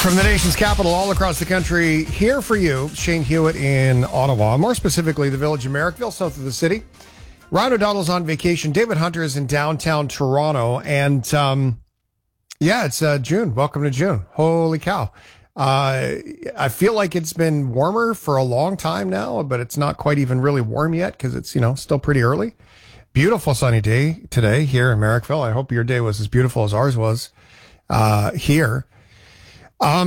From the nation's capital all across the country, here for you, Shane Hewitt in Ottawa, more specifically the village of Merrickville, south of the city. Ryan O'Donnell's on vacation. David Hunter is in downtown Toronto. And it's June. Welcome to June. Holy cow. I feel like it's been warmer for a long time now, but it's not quite even really warm yet because it's, still pretty early. Beautiful sunny day today here in Merrickville. I hope your day was as beautiful as ours was here.